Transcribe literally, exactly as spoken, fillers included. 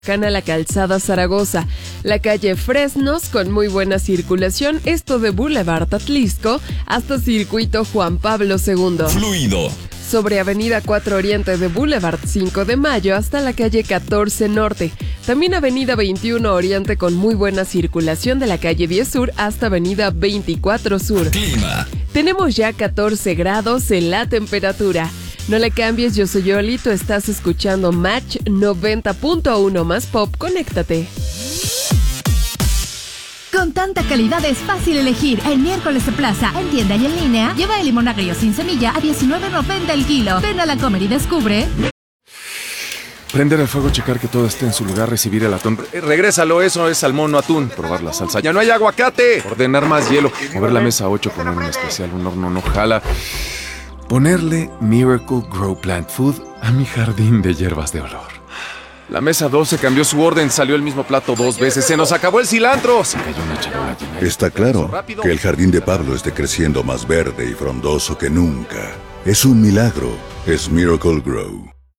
Cana la calzada Zaragoza, la calle Fresnos con muy buena circulación, esto de Boulevard Atlisco hasta Circuito Juan Pablo segundo. Fluido. Sobre Avenida cuatro Oriente de Boulevard cinco de Mayo hasta la calle catorce Norte. También Avenida veintiuno Oriente con muy buena circulación de la calle diez Sur hasta Avenida veinticuatro Sur. Clima. Tenemos ya catorce grados en la temperatura. No le cambies, yo soy Yoli, tú estás escuchando Match noventa punto uno más pop, conéctate. Con tanta calidad es fácil elegir. El miércoles de plaza, en tienda y en línea, lleva el limón agrio sin semilla a diecinueve noventa el kilo. Ven a la Comer y descubre. Prender el fuego, checar que todo esté en su lugar, recibir el atún. Eh, regrésalo, eso es salmón, no atún. Probar la salsa. ¡Ya no hay aguacate! Ordenar más hielo. Mover la mesa ocho, poner un especial, un horno no jala. Ponerle Miracle Grow Plant Food a mi jardín de hierbas de olor. La mesa doce cambió su orden, salió el mismo plato dos veces. ¡Se nos acabó el cilantro! Se cayó una charola llena. Está claro que el jardín de Pablo esté creciendo más verde y frondoso que nunca. Es un milagro. Es Miracle Grow.